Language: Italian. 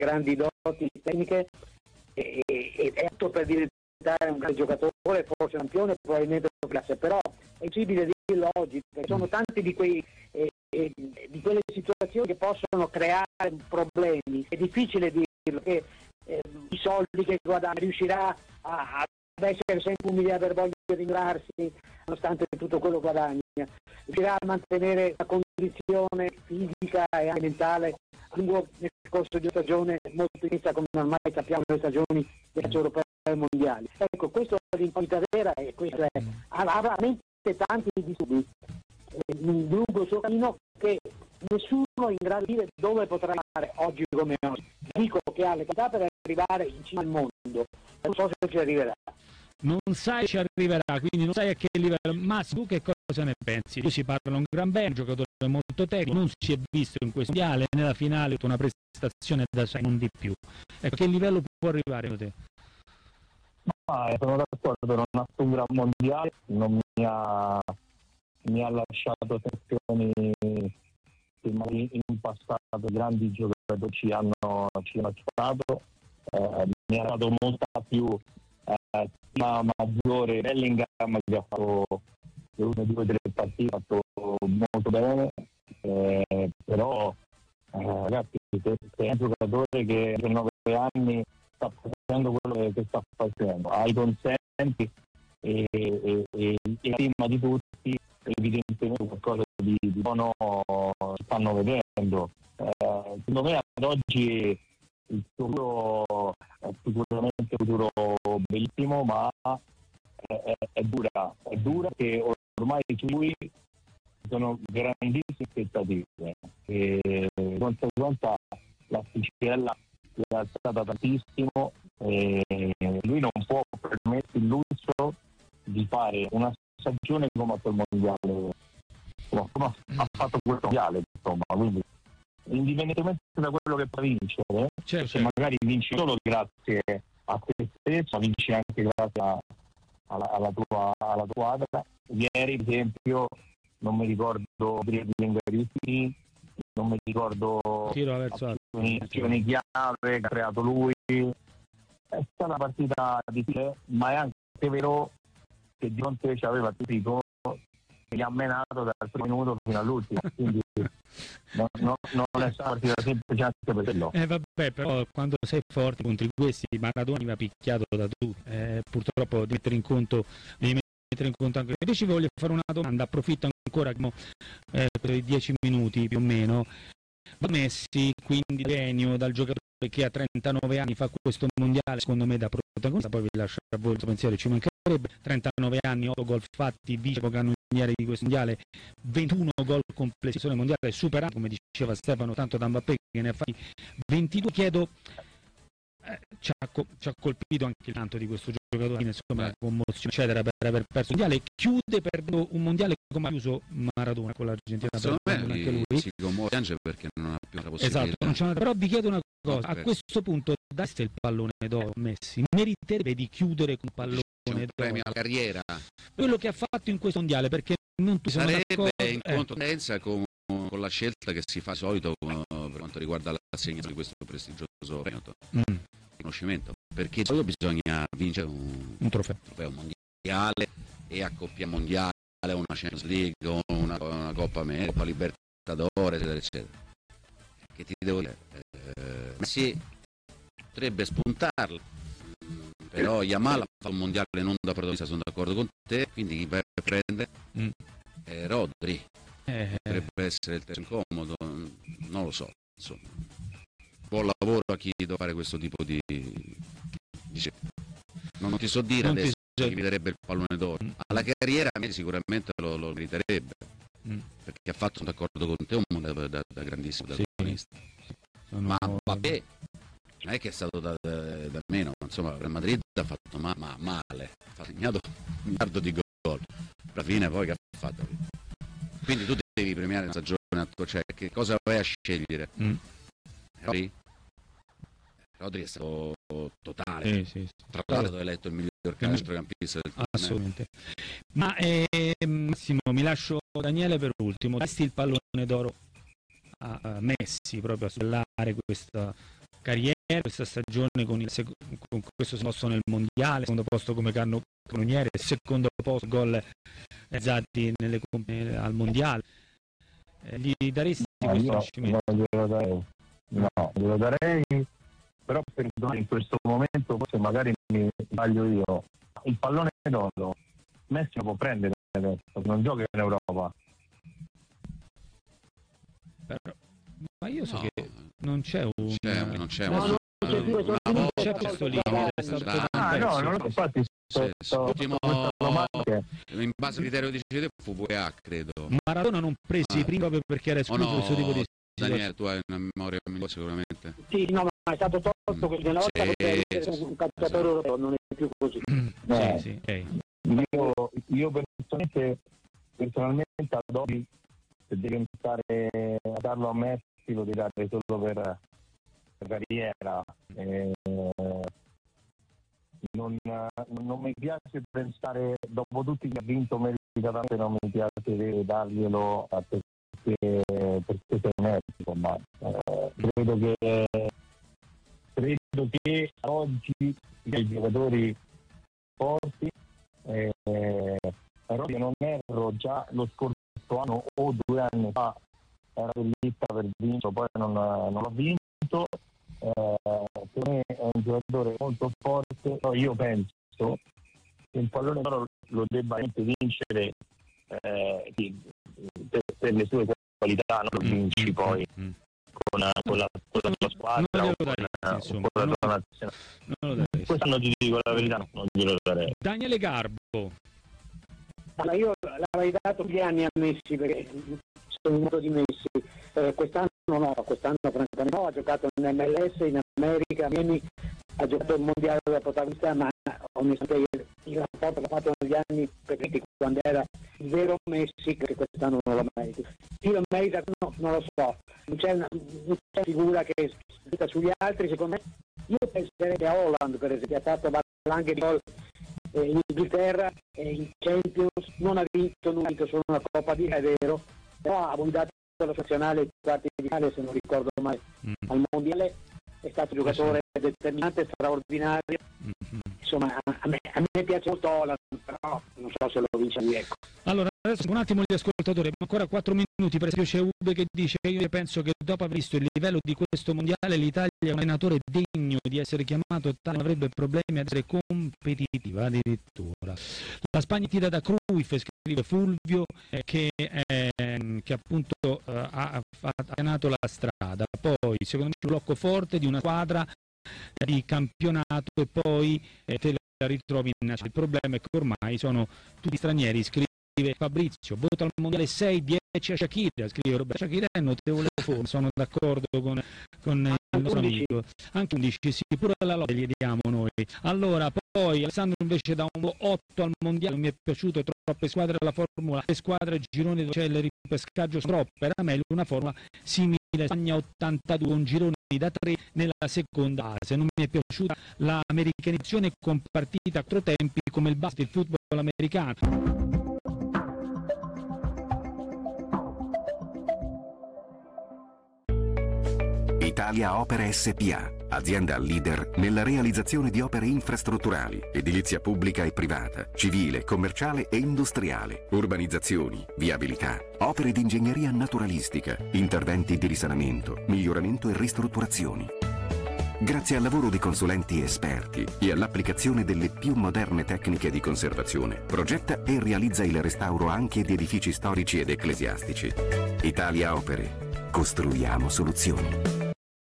grandi doti tecniche e è tutto per diventare un grande giocatore, forse campione, probabilmente classe, però è impossibile dirlo oggi, perché sono tanti di di quelle situazioni che possono creare problemi. È difficile dirlo, che i soldi che guadagna riuscirà ad essere sempre umile, aver voglia di ringrarsi nonostante tutto quello che guadagna, riuscirà a mantenere una condizione fisica e anche mentale a lungo nel corso di una stagione molto inizia, come ormai sappiamo, le stagioni del calcio europeo e mondiali. Ecco, questo è l'incognita vera, e questo avrà veramente tanti disturbi lungo il suo cammino, che nessuno è in grado di dire dove potrà andare oggi come oggi. Dico che ha le qualità per arrivare in cima al mondo, non so se ci arriverà. Non sai ci arriverà, quindi non sai a che livello. Ma tu che cosa ne pensi? Io si parla un gran bene, un giocatore molto tecnico, non si è visto in questo mondiale, nella finale una prestazione da 6, non di più. Ecco, a che livello può arrivare da te? Sono d'accordo, non ha fatto un gran mondiale, non mi ha lasciato sensazioni che in passato grandi giocatori ci hanno lasciato, mi ha dato molta più stima maggiore Bellingham, che ha fatto le ultime 2 o 3 partite, ha fatto molto bene, però ragazzi, se è un giocatore che a 9 anni sta facendo quello che sta facendo, ha i consensi e la stima di tutti, evidentemente qualcosa di buono stanno vedendo. Secondo me ad oggi il futuro è sicuramente un futuro bellissimo, ma è dura, che ormai su lui sono grandissime aspettative e di conseguenza l'asticella è alzata tantissimo e lui non può permettersi il lusso di fare una stagione come ha fatto il mondiale, come ha fatto quel mondiale, insomma, quindi indipendentemente da quello che può vincere, certo. Magari vinci solo grazie a te stesso, vinci anche grazie alla tua squadra. Ieri, ad esempio, non mi ricordo Zingarini, non mi ricordo azioni chiave che ha creato lui. È stata una partita difficile, ma è anche vero che di fronte aveva Tipico che gli ha menato dal primo minuto fino all'ultimo, quindi non è stata una partita semplice anche per quello. Vabbè, però quando sei forte contro questi, Maradona veniva picchiato da tutti, purtroppo devi mettere in conto anche. Invece voglio fare una domanda, approfitto ancora per 10 minuti più o meno. Messi, quindi genio, dal giocatore che a 39 anni fa questo mondiale, secondo me da protagonista, poi vi lascio a voi il suo pensiero, ci mancherebbe. 39 anni, 8 gol fatti, vice capocannoniere di questo mondiale, 21 gol complessivi nel mondiale, superando, come diceva Stefano, tanto da Mbappé che ne ha fatti 22. Chiedo, ci ha colpito anche il tanto di questo giocatore, insomma, la commozione eccetera per aver perso il mondiale, chiude perdendo un mondiale come ha chiuso Maradona con l'Argentina. Secondo me anche lui si commuove, piange perché non ha più la possibilità. Esatto, non c'è una... Però vi chiedo una cosa, a questo punto date il pallone d'oro Messi, meriterebbe di chiudere con un pallone d'oro, premio alla carriera, quello che ha fatto in questo mondiale, perché non sarebbe in controtendenza con la scelta che si fa di solito per quanto riguarda l'assegnazione di questo prestigioso riconoscimento, perché bisogna vincere un trofeo mondiale e a coppia mondiale, una Champions League, una Coppa America, una Libertadores, eccetera eccetera. Che ti devo dire, Messi potrebbe spuntarla, però Yamal fa un mondiale non da protagonista, sono d'accordo con te, quindi chi vai a prendere Rodri potrebbe essere il terzo incomodo, non lo so, insomma. Buon lavoro a chi deve fare questo tipo di non ti so dire adesso chi meriterebbe il pallone d'oro. Alla carriera a me sicuramente lo meriterebbe, perché ha fatto, sono d'accordo con te, un mondiale da grandissimo protagonista. Ma Mbappé non è che è stato da meno, insomma, il Madrid ha fatto male, ha segnato un miliardo di gol, alla fine poi che ha fatto? Quindi tu devi premiare una stagione a tuo, cioè che cosa vai a scegliere? Rodri è stato totale, tra l'altro è eletto il miglior centrocampista del torneo. Assolutamente. Ma Massimo, mi lascio Daniele per ultimo, dasti il pallone d'oro a Messi proprio a stellare questa carriera, questa stagione con questo posto nel mondiale, secondo posto come cannoniere, secondo posto gol realizzati al mondiale. Gli daresti questo riconoscimento? Glielo darei, però perdone, in questo momento forse magari mi sbaglio io. Il pallone d'oro Messi lo può prendere adesso, non gioca in Europa. Ma io so che non c'è un... Non c'è Pistolini, è stato infatti in base al criterio di CCD fu VA, credo. Maradona non presi prima proprio perché era escluso questo tipo di... Daniele, tu hai una memoria migliore sicuramente. Sì, no, ma è stato tolto quella volta perché un calciatore europeo, non è più così. Sì. Io personalmente ad oggi, se devi iniziare a darlo a Messi, lo devi dare solo per carriera. Non mi piace pensare, dopo tutti che ha vinto meritatamente, non mi piace darglielo perché sei Messi, ma credo che oggi i giocatori forti, però se non erro già lo scorso anno o 2 anni fa era bellista per vincere, poi non l'ho vinto. Per me è un giocatore molto forte, però io penso che il pallone d'oro lo debba vincere per le sue qualità, non lo vinci poi con la sua squadra o con la tua nazionale. Quest'anno ti dico la verità, non glielo darei. Daniele Garbo. Allora, io l'avrei dato 2 anni a Messi perché sono molto di Messi. Quest'anno francamente no, ha giocato in MLS, in America, Miami, ha giocato il mondiale da protagonista, ma onestamente il rapporto che ha fatto negli anni, perché quando era il vero Messi, che quest'anno non lo merita. Chi lo merita non lo so, non c'è una figura che sta sugli altri, secondo me. Io penserei a Holland, per esempio, ha fatto valanghe di gol in Inghilterra e in Champions, non ha vinto solo una Coppa di, è vero, però ha guidato lo nazionale, quarti di finale, se non ricordo mai, al mondiale, è stato un giocatore determinante, straordinario. Insomma, a me piace molto Holland, però non so se lo vince lui, ecco. Allora, adesso un attimo gli ascoltatori, ancora 4 minuti, per esempio c'è Ube che dice: io penso che dopo aver visto il livello di questo mondiale l'Italia è un allenatore degno di essere chiamato tale, non avrebbe problemi ad essere competitiva addirittura. La Spagna tira da Cruyff, scrive Fulvio, che appunto ha allanato la strada. Poi secondo me c'è un blocco forte di una squadra di campionato e poi te la ritrovi in nazionale. Il problema è che ormai sono tutti stranieri, scrive Fabrizio. Vota al mondiale 6-10 a Shakira, scrive Roberto. Shakira è notevole forma, sono d'accordo con il nostro amico. Anche 11, sì, pure la lode gli diamo noi. Allora, poi Alessandro invece dà un 8 al mondiale, mi è piaciuto, troppe squadre alla formula, le squadre gironi dove c'è il ripescaggio sono troppe, era meglio una formula simile Spagna 82 con gironi da 3 nella seconda fase. Non mi è piaciuta l'americanizzazione con partita a 4 tempi come il basket, il football americano. Italia Opere SpA, azienda leader nella realizzazione di opere infrastrutturali, edilizia pubblica e privata, civile, commerciale e industriale, urbanizzazioni, viabilità, opere di ingegneria naturalistica, interventi di risanamento, miglioramento e ristrutturazioni. Grazie al lavoro di consulenti esperti e all'applicazione delle più moderne tecniche di conservazione, progetta e realizza il restauro anche di edifici storici ed ecclesiastici. Italia Opere. Costruiamo soluzioni.